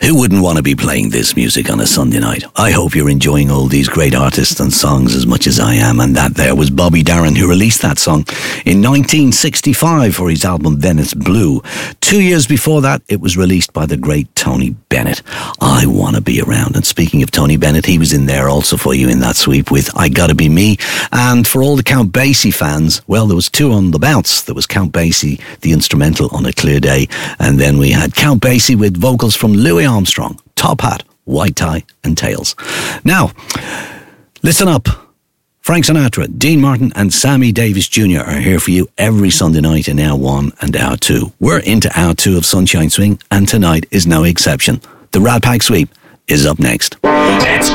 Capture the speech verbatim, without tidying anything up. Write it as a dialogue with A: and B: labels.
A: Who wouldn't want to be playing this music on a Sunday night? I hope you're enjoying all these great artists and songs as much as I am. And that there was Bobby Darin, who released that song in nineteen sixty-five for his album Venice Blue. Two years before that, it was released by the great Tony Bennett. I Want to Be Around. And speaking of Tony Bennett, he was in there also for you in that sweep with I Gotta Be Me. And for all the Count Basie fans, well, there was two on the bounce. There was Count Basie, the instrumental on A Clear Day. And then we had Count Basie with vocals from Louis Armstrong, Top Hat, White Tie and Tails. Now, listen up. Frank Sinatra, Dean Martin and Sammy Davis Junior are here for you every Sunday night in hour one and hour two. We're into hour two of Sunshine Swing, and tonight is no exception. The Rat Pack Sweep is up next. Let's